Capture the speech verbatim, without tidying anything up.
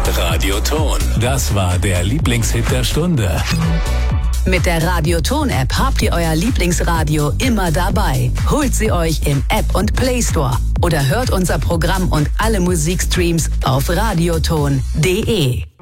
Radioton. Das war der Lieblingshit der Stunde. Mit der Radioton-App habt ihr euer Lieblingsradio immer dabei. Holt sie euch im App und Play Store oder hört unser Programm und alle Musikstreams auf radioton punkt de.